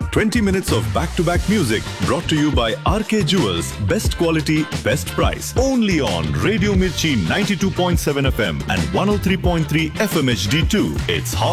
20 minutes of back-to-back music brought to you by RK Jewels. Best quality, best price. Only on Radio Mirchi 92.7 FM and 103.3 FM HD2. It's hot.